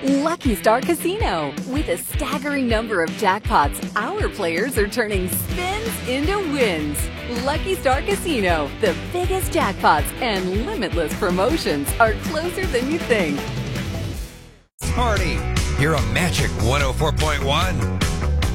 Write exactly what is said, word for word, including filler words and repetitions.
Lucky Star Casino. With a staggering number of jackpots, our players are turning spins into wins. Lucky Star Casino, the biggest jackpots and limitless promotions are closer than you think. Party. You're a Magic one oh four point one.